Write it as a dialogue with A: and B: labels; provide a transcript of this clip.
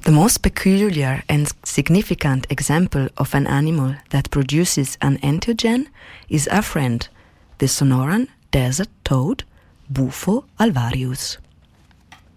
A: The most peculiar and significant example of an animal that produces an entheogen is our friend, the Sonoran desert toad, Bufo alvarius.